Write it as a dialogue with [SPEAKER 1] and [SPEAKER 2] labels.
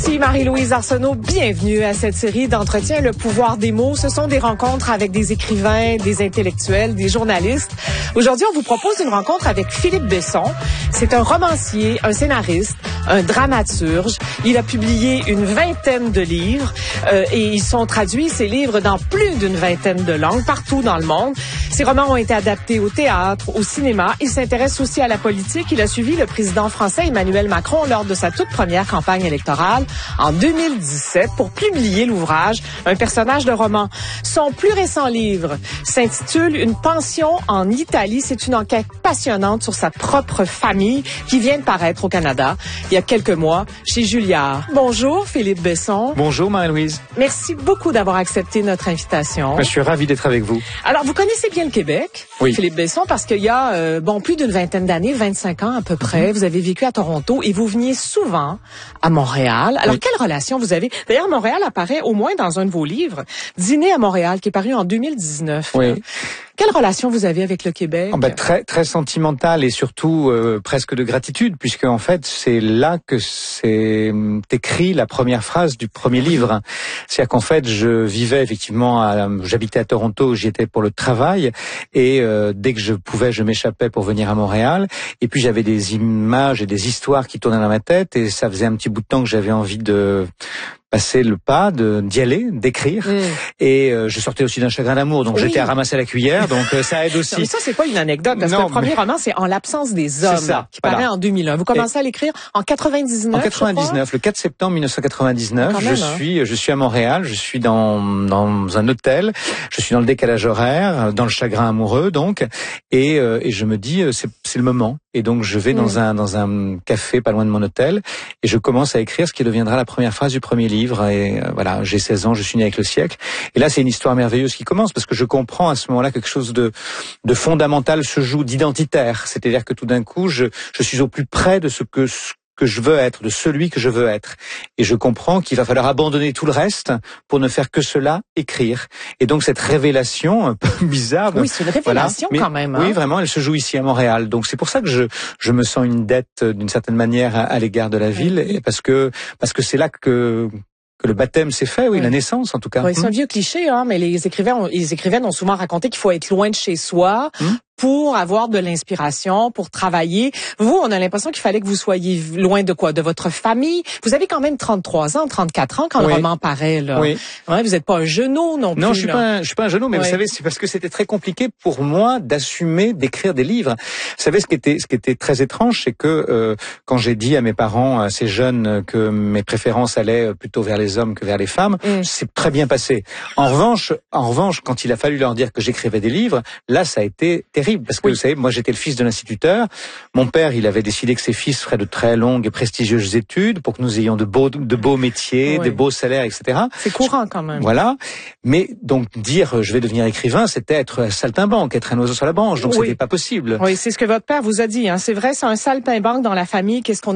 [SPEAKER 1] Ici Marie-Louise Arsenault, bienvenue à cette série d'entretiens Le pouvoir des mots. Ce sont des rencontres avec des écrivains, des intellectuels, des journalistes. Aujourd'hui, on vous propose une rencontre avec Philippe Besson. C'est un romancier, un scénariste, un dramaturge. Il a publié une vingtaine de livres et ils sont traduits, ces livres, dans plus d'une vingtaine de langues, partout dans le monde. Ces romans ont été adaptés au théâtre, au cinéma. Il s'intéresse aussi à la politique. Il a suivi le président français Emmanuel Macron lors de sa toute première campagne électorale en 2017 pour publier l'ouvrage Un personnage de roman. Son plus récent livre s'intitule Une pension en Italie. C'est une enquête passionnante sur sa propre famille qui vient de paraître au Canada il y a quelques mois chez Julliard. Bonjour Philippe Besson.
[SPEAKER 2] Bonjour Marie-Louise.
[SPEAKER 1] Merci beaucoup d'avoir accepté notre invitation.
[SPEAKER 2] Je suis ravi d'être avec vous.
[SPEAKER 1] Alors, vous connaissez bien le Québec,
[SPEAKER 2] oui.
[SPEAKER 1] Philippe Besson, parce qu'il y a plus d'une vingtaine d'années, 25 ans à peu près, vous avez vécu à Toronto et vous veniez souvent à Montréal. Alors, quelle relation vous avez? D'ailleurs, Montréal apparaît au moins dans un de vos livres, Dîner à Montréal, qui est paru en 2019.
[SPEAKER 2] Oui.
[SPEAKER 1] Quelle relation vous avez avec le Québec?
[SPEAKER 2] Très sentimentale et surtout presque de gratitude, puisque en fait c'est là que c'est écrit la première phrase du premier livre. C'est-à-dire qu'en fait je vivais effectivement, j'habitais à Toronto, j'y étais pour le travail et dès que je pouvais, je m'échappais pour venir à Montréal. Et puis j'avais des images et des histoires qui tournaient dans ma tête et ça faisait un petit bout de temps que j'avais envie de passer le pas, d'y aller, d'écrire. Et je sortais aussi d'un chagrin d'amour, donc j'étais à ramasser la cuillère, donc ça aide aussi.
[SPEAKER 1] Non, mais ça, c'est pas une anecdote, parce que le premier roman, c'est En l'absence des hommes, qui paraît en 2001. Vous commencez à l'écrire en 99,
[SPEAKER 2] En 99, le 4 septembre 1999, je suis à Montréal, je suis dans un hôtel, je suis dans le décalage horaire, dans le chagrin amoureux, donc, et je me dis, c'est le moment. Et donc je vais dans un café pas loin de mon hôtel et je commence à écrire ce qui deviendra la première phrase du premier livre. Et voilà, j'ai 16 ans, je suis né avec le siècle. Et là, c'est une histoire merveilleuse qui commence parce que je comprends à ce moment-là quelque chose de fondamental se joue, d'identitaire. C'est-à-dire que tout d'un coup, je suis au plus près de ce que je veux être, de celui que je veux être. Et je comprends qu'il va falloir abandonner tout le reste pour ne faire que cela, écrire. Et donc cette révélation un peu bizarre.
[SPEAKER 1] Oui, c'est une révélation quand même.
[SPEAKER 2] Oui, vraiment, elle se joue ici à Montréal. Donc c'est pour ça que je me sens une dette d'une certaine manière à l'égard de la ville, et parce que c'est là que le baptême s'est fait, la naissance en tout cas.
[SPEAKER 1] Oui, c'est un vieux cliché, mais les écrivaines ont souvent raconté qu'il faut être loin de chez soi pour avoir de l'inspiration, pour travailler. Vous, on a l'impression qu'il fallait que vous soyez loin de quoi? De votre famille. Vous avez quand même 33 ans, 34 ans quand le roman paraît, là. Oui. Ouais, vous n'êtes pas un genou non plus.
[SPEAKER 2] Non, je suis pas un genou, mais vous savez, c'est parce que c'était très compliqué pour moi d'assumer d'écrire des livres. Vous savez, ce qui était très étrange, c'est que quand j'ai dit à mes parents assez jeunes que mes préférences allaient plutôt vers les hommes que vers les femmes, c'est très bien passé. En revanche, quand il a fallu leur dire que j'écrivais des livres, là, ça a été terrible parce que vous savez, moi j'étais le fils de l'instituteur. Mon père, il avait décidé que ses fils feraient de très longues et prestigieuses études pour que nous ayons de beaux métiers, de beaux salaires, etc.
[SPEAKER 1] C'est courant quand même.
[SPEAKER 2] Voilà. Mais donc dire je vais devenir écrivain, c'était être saltimbanque, être un oiseau sur la branche. Donc c'était pas possible.
[SPEAKER 1] Oui, c'est ce que votre père vous a dit. C'est vrai, c'est un saltimbanque dans la famille. Qu'est-ce qu'on